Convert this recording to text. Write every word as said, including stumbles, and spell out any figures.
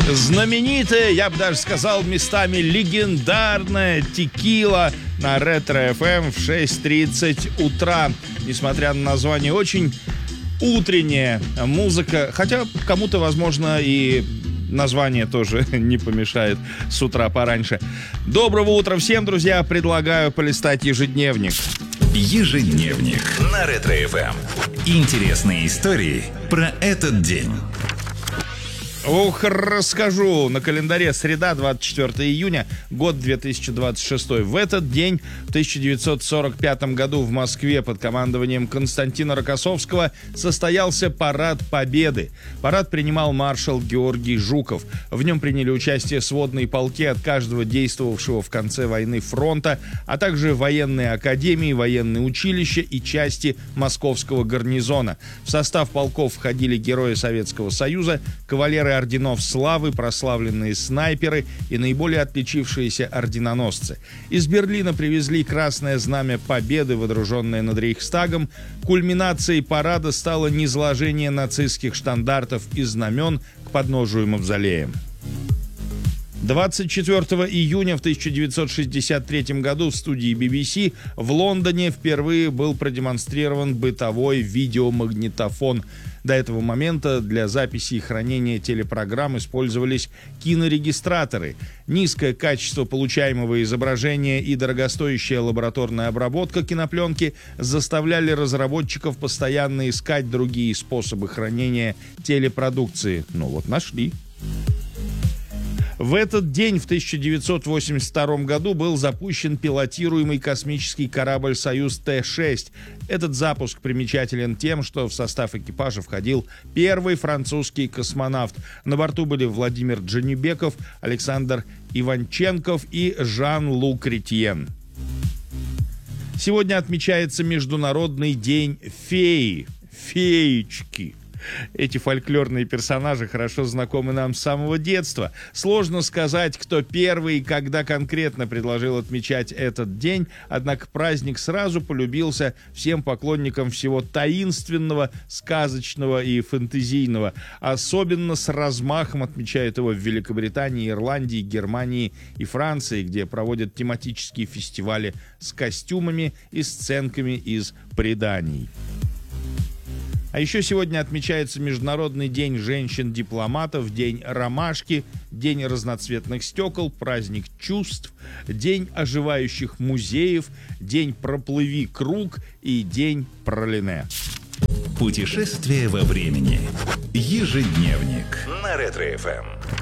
Знаменитая, я бы даже сказал, местами легендарная текила на Ретро-эф эм в шесть тридцать утра. Несмотря на название, очень утренняя музыка. Хотя кому-то, возможно, и название тоже не помешает с утра пораньше. Доброго утра всем, друзья. Предлагаю полистать ежедневник. Ежедневник на Ретро-эф эм. Интересные истории про этот день. Ох, расскажу. На календаре среда, двадцать четвёртое июня, год две тысячи двадцать шестой. В этот день, в тысяча девятьсот сорок пятом году, в Москве под командованием Константина Рокоссовского состоялся Парад Победы. Парад принимал маршал Георгий Жуков. В нем приняли участие сводные полки от каждого действовавшего в конце войны фронта, а также военные академии, военные училища и части московского гарнизона. В состав полков входили герои Советского Союза, кавалеры орденов славы, прославленные снайперы и наиболее отличившиеся орденоносцы. Из Берлина привезли Красное Знамя Победы, водруженное над Рейхстагом. Кульминацией парада стало низложение нацистских штандартов и знамен к подножию мавзолея. двадцать четвёртого июня в тысяча девятьсот шестьдесят третьем году в студии би би си в Лондоне впервые был продемонстрирован бытовой видеомагнитофон. До этого момента для записи и хранения телепрограмм использовались кинорегистраторы. Низкое качество получаемого изображения и дорогостоящая лабораторная обработка кинопленки заставляли разработчиков постоянно искать другие способы хранения телепродукции. Ну вот нашли. В этот день, в тысяча девятьсот восемьдесят втором году, был запущен пилотируемый космический корабль «Союз Т шесть». Этот запуск примечателен тем, что в состав экипажа входил первый французский космонавт. На борту были Владимир Джанибеков, Александр Иванченков и Жан-Лук Ретьен. Сегодня отмечается Международный день феи, феечки. Эти фольклорные персонажи хорошо знакомы нам с самого детства. Сложно сказать, кто первый и когда конкретно предложил отмечать этот день, однако праздник сразу полюбился всем поклонникам всего таинственного, сказочного и фэнтезийного. Особенно с размахом отмечают его в Великобритании, Ирландии, Германии и Франции, где проводят тематические фестивали с костюмами и сценками из преданий. А еще сегодня отмечается Международный день женщин-дипломатов, День ромашки, День разноцветных стекол, праздник чувств, День оживающих музеев, День проплыви круг и День пролине. Путешествие во времени. Ежедневник на Ретро-эф эм.